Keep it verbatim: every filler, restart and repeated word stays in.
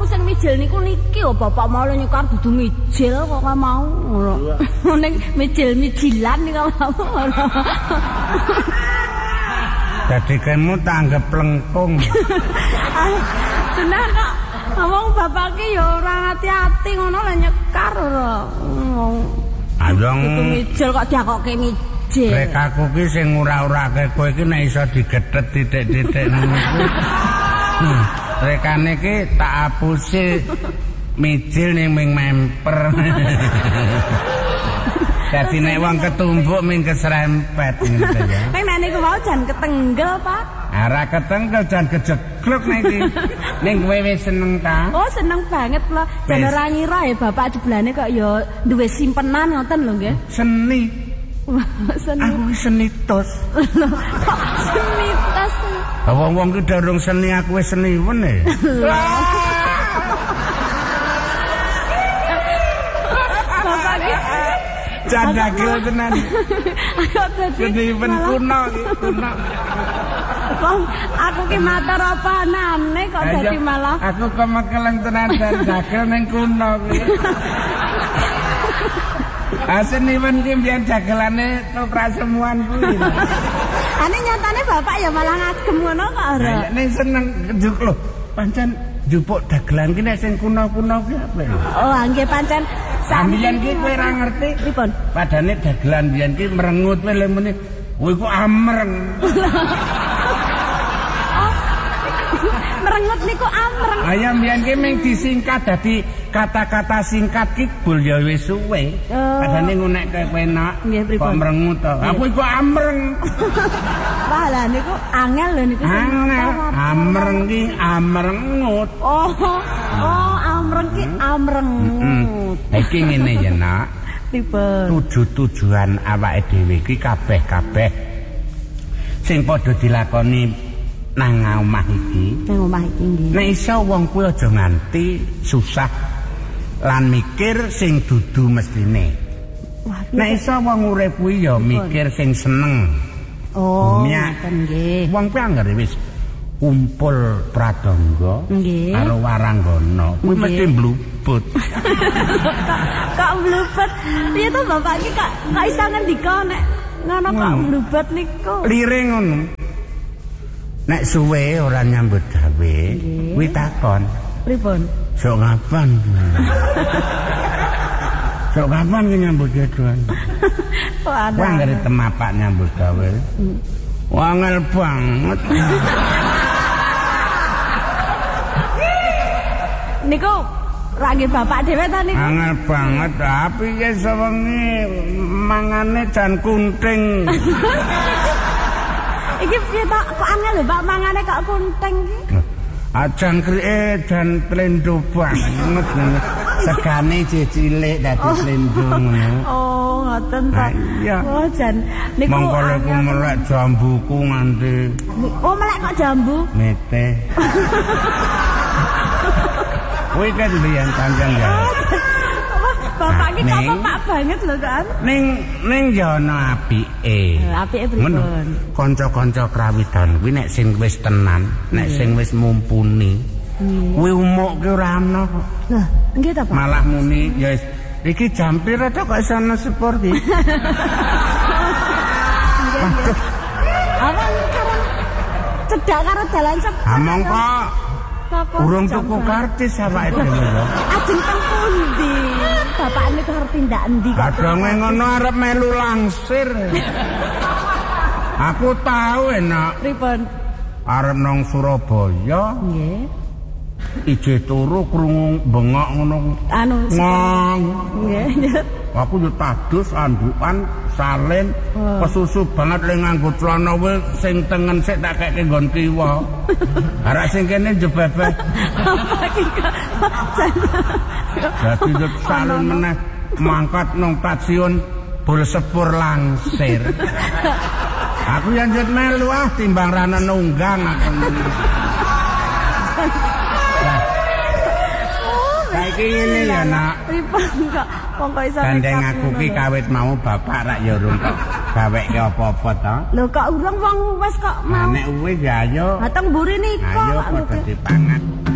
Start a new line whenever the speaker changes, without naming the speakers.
niku sing mijil niku niki oh bapak mau nyekar dudu mijil kok mau ngono. Ning mijil-mijilan niku mau.
Dadi kenmu tak anggap plengkung.
Seneng kok. Ngomong bapak ki ya ora hati-hati ngono lah nyekar ora.
Ayong
dudu mijil kok diakoke mijil.
Rek aku ki sing ora-orake kowe iki nek iso digethet titik-titik ngono kuwi. Rekane ki tak apusi mijil ning ming memper. Dadi nek wong ketumbuk ming keserempet ngono ya.
Nek nek niku mau jan ketenggel, Pak.
Ora ketenggel jan kejegluk nek iki. Ning kowe wis seneng ta?
Oh, seneng banget kula. Jan ora ngira ya bapak jebulane kok ya duwe simpenan ngoten lho nggih.
Seni.
Seni.
Aku seni tos.
Kok seni tos?
Wong-wong ki durung seni aku wis seniwen e.
Bapak ki
Candagil tenan. Seniwen kuno iki kuno.
Wong aku ki matur apanane kok dadi malah
aku kemekeleng tenan candagil ning kuno kuwi. Aseniwen ki mbiyen jagelane toprak semuan kuwi.
Ane nyatane bapak ya malah ngagem ngono kok ora.
Nek seneng njuk lho, pancen njupuk dagelan ki nek sing kuno-kuno ki apa ya?
Oh, nggih pancen
sampeyan ki kowe ora ngerti
pripun?
Padane dagelan mbiyen ki merengut kowe lha muni. Kowe ku amreng.
Merengut niku amreng.
Ayo mbiyen ki mung disingkat dadi kata-kata singkat ki bul ya wis suwe. Padane ngonek kowe enak. Kok merengut to. Aku iku amreng.
Wah, lah niku angel lho niku sing
amreng ki amrengut.
Oh. Oh, amreng ki amrengut.
Iki ngene ya, Nak.
Pripun?
Tuju-tujuan awake dhewe iki kabeh-kabeh sing padha dilakoni nang omah iki.
Nang omah iki nggih.
Nek iso wong kuwi aja nganti susah lan mikir sing dudu mestine. Nek iso wong urip kuwi ya mikir sing seneng.
Oh, ngoten nggih.
Wong kuwi anggere wis kumpul pradangga karo waranggana kuwi mesti mlubut.
Kok mlubut? Piye to bapak iki kok kok iso ngendika nek ngono kok mlubut niku?
Lire ngono. Nek suwe ora nyambut gawe, kuwi takon.
Pripun?
Sok kapan? Sok kapan ki nyambut gawe?
Oh, ada.
Wong ngare temapak nyambut gawe. Wangel banget.
Niku lagi bapak dhewe ta niku?
Angel banget, tapi ya sewengi mangane jan kunting.
Iki piye ta kok angel lho Pak mangane kok kunting iki?
Ajan krike jan plendo banget. Segane cilik dadi plendo ngono.
Oh, ngoten ta. Oh, jan niku
mongko aku melek jambuku nganti.
Oh, melek kok jambu?
Mete. Kowe kan liyan panjang ya.
Bapak iki kok Pak banget lho kan.
Ning ning ya ana apike.
Apike pripun?
Kanca-kanca krawitan kuwi nek sing wis tenan, nek sing wis mumpuni. Kuwi umuk ki ora ana.
Lah, nggih ta Pak?
Malah muni ya wis iki jam pira to kok iso ana sepur iki.
Apa karo cedak karo dalan sepur.
Among kok urung tuku kartis awake dhewe lho.
Ajeng teng pundi? Bapak niku arep tindak endi kok?
Kadang ngono arep melu langsir. Aku tahu enak.
Pripun?
Arep nang Surabaya.
Nggih.
Ije turu krungu bengok ngono.
Anu
ngong.
Nggih.
Aku yo tadus andukan salin kesusu banget le nganggo celana we sing tengen sik tak keke nggon kiwa. Arek sing kene jebebet. Dadi yo salin meneh mangkat nang stasiun bol sepur langsir. Aku yang njut melu ah timbang rana nunggang aku. Saiki ngene ya nak.
Pripun kok wong kok iso
gandeng aku ki kawit mau bapak rak ya urung kok gaweke apa-apa to.
Lho kok urung wong wis kok mau.
Nek uwe ya ayo.
Ha teng mburi nika.
Ayo padha dipangan.